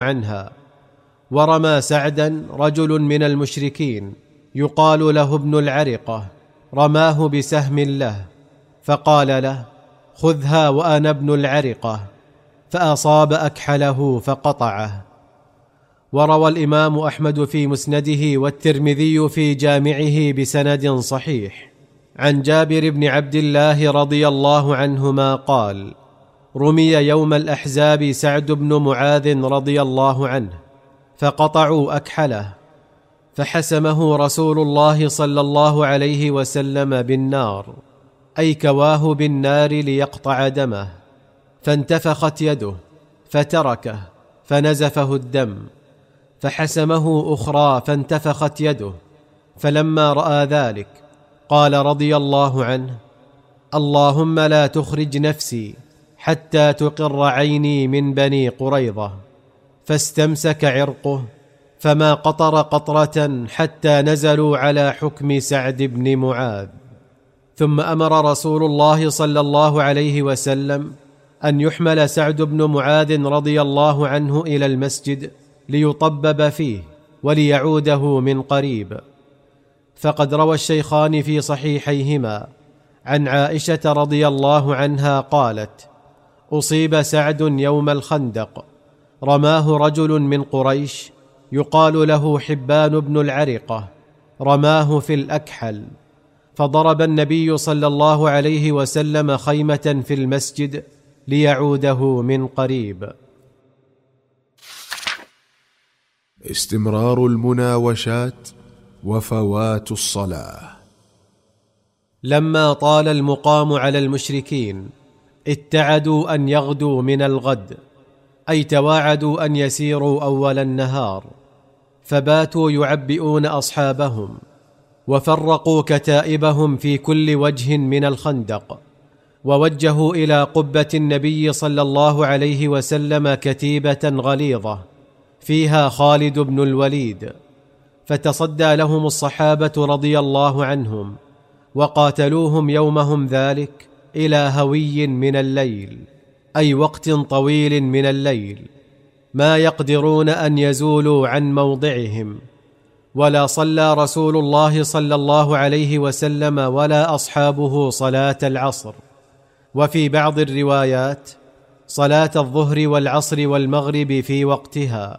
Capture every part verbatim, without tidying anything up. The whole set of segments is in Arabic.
عنها. ورمى سعدا رجل من المشركين يقال له ابن العرقة، رماه بسهم له، فقال له: خذها وأنا ابن العرقة، فأصاب أكحله فقطعه. وروى الإمام أحمد في مسنده والترمذي في جامعه بسند صحيح عن جابر بن عبد الله رضي الله عنهما قال: رمي يوم الأحزاب سعد بن معاذ رضي الله عنه، فقطعوا أكحله، فحسمه رسول الله صلى الله عليه وسلم بالنار، أي كواه بالنار ليقطع دمه، فانتفخت يده فتركه فنزفه الدم، فحسمه أخرى فانتفخت يده، فلما رأى ذلك قال رضي الله عنه: اللهم لا تخرج نفسي حتى تقر عيني من بني قريظة. فاستمسك عرقه فما قطر قطرة حتى نزلوا على حكم سعد بن معاذ. ثم أمر رسول الله صلى الله عليه وسلم أن يحمل سعد بن معاذ رضي الله عنه إلى المسجد ليطبب فيه وليعوده من قريب. فقد روى الشيخان في صحيحيهما عن عائشة رضي الله عنها قالت: أصيب سعد يوم الخندق، رماه رجل من قريش يقال له حبان بن العرقة، رماه في الأكحل، فضرب النبي صلى الله عليه وسلم خيمة في المسجد ليعوده من قريب. استمرار المناوشات وفوات الصلاة. لما طال المقام على المشركين اتعدوا أن يغدوا من الغد، أي تواعدوا أن يسيروا أول النهار، فباتوا يعبئون أصحابهم، وفرقوا كتائبهم في كل وجه من الخندق، ووجهوا إلى قبة النبي صلى الله عليه وسلم كتيبة غليظة فيها خالد بن الوليد، فتصدى لهم الصحابة رضي الله عنهم، وقاتلوهم يومهم ذلك إلى هوي من الليل، أي وقت طويل من الليل، ما يقدرون أن يزولوا عن موضعهم. ولا صلى رسول الله صلى الله عليه وسلم ولا أصحابه صلاة العصر، وفي بعض الروايات صلاة الظهر والعصر والمغرب في وقتها.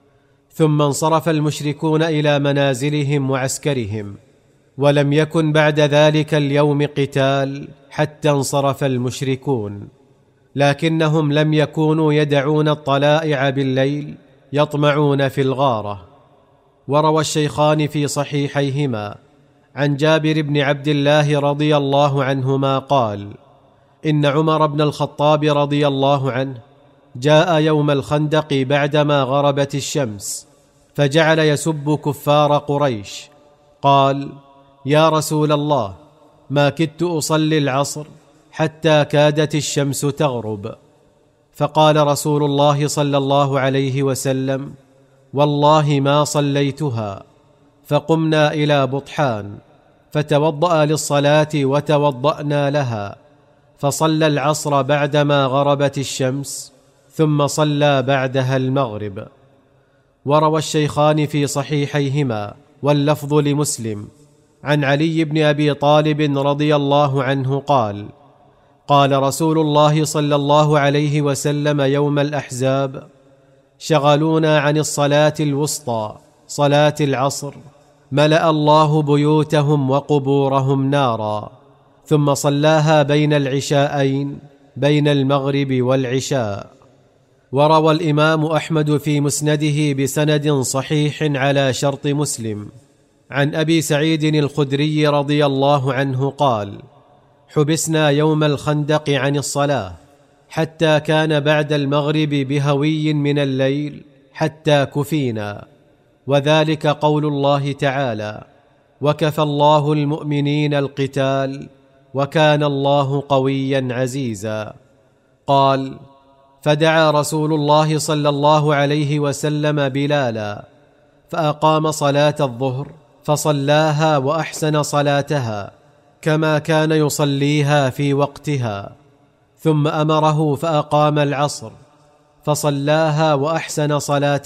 ثم انصرف المشركون إلى منازلهم وعسكرهم، ولم يكن بعد ذلك اليوم قتال حتى انصرف المشركون، لكنهم لم يكونوا يدعون الطلائع بالليل يطمعون في الغارة. وروى الشيخان في صحيحيهما عن جابر بن عبد الله رضي الله عنهما قال: إن عمر بن الخطاب رضي الله عنه جاء يوم الخندق بعدما غربت الشمس، فجعل يسب كفار قريش، قال: يا رسول الله، ما كدت أصلي العصر حتى كادت الشمس تغرب. فقال رسول الله صلى الله عليه وسلم: والله ما صليتها. فقمنا إلى بطحان فتوضأ للصلاة وتوضأنا لها، فصلى العصر بعدما غربت الشمس، ثم صلى بعدها المغرب. وروى الشيخان في صحيحيهما واللفظ لمسلم عن علي بن أبي طالب رضي الله عنه قال: قال رسول الله صلى الله عليه وسلم يوم الأحزاب: شغلونا عن الصلاة الوسطى صلاة العصر، ملأ الله بيوتهم وقبورهم نارا. ثم صلاها بين العشاءين، بين المغرب والعشاء. وروى الإمام أحمد في مسنده بسند صحيح على شرط مسلم عن أبي سعيد الخدري رضي الله عنه قال: حبسنا يوم الخندق عن الصلاة حتى كان بعد المغرب بهوي من الليل حتى كفينا، وذلك قول الله تعالى: وكفى الله المؤمنين القتال وكان الله قويا عزيزا. قال: فدعا رسول الله صلى الله عليه وسلم بلالا، فأقام صلاة الظهر فصلاها وأحسن صلاتها كما كان يصليها في وقتها، ثم أمره فأقام العصر فصلاها وأحسن صلاتها